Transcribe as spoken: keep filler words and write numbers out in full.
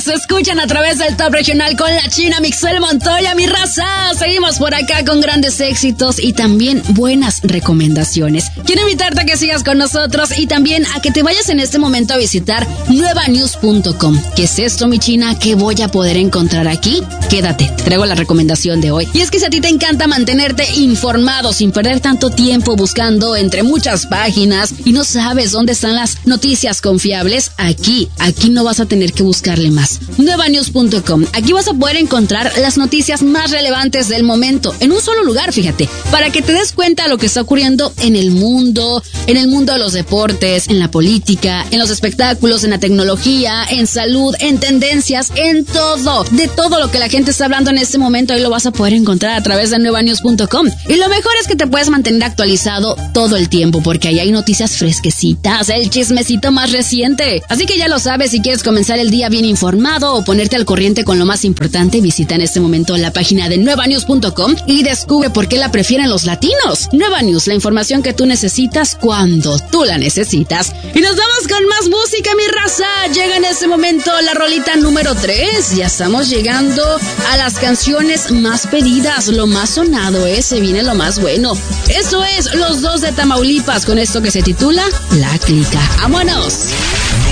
nos escuchan a través del Top Regional con la China Mixuel Montoya, mi raza. Seguimos por acá con grandes éxitos y también buenas recomendaciones. Quiero invitarte a que sigas con nosotros y también a que te vayas en este momento a visitar nueva news punto com. ¿Qué es esto, mi China? ¿Qué voy a poder encontrar aquí? Quédate, te traigo la recomendación de hoy. Y es que si a ti te encanta mantenerte informado sin perder tanto tiempo buscando entre muchas páginas y no sabes dónde están las noticias confiables, aquí, aquí no vas a tener que buscarle más. nueva news punto com. Aquí vas a poder encontrar las noticias más relevantes del momento en un solo lugar, fíjate, para que te des cuenta de lo que está ocurriendo en el mundo, en el mundo de los deportes, en la política, en los espectáculos, en la tecnología, en salud, en tendencias, en todo, de todo lo que la gente está hablando en este momento. Ahí lo vas a poder encontrar a través de nueva news punto com. Y lo mejor es que te puedes mantener actualizado todo el tiempo, porque ahí hay noticias fresquecitas, el chismecito más reciente. Así que ya lo sabes, si quieres comenzar el día bien informado o ponerte al corriente con lo más importante, visita en este momento la página de nueva news punto com y descubre por qué la prefieren los latinos. Nueva News, la información que tú necesitas cuando tú la necesitas. Y nos vamos con más música, mi raza. Llega en este momento la rolita número tres. Ya estamos llegando a las canciones más pedidas, lo más sonado, ¿eh? Se viene lo más bueno. Eso es Los Dos de Tamaulipas con esto que se titula La Clica. ¡Vámonos!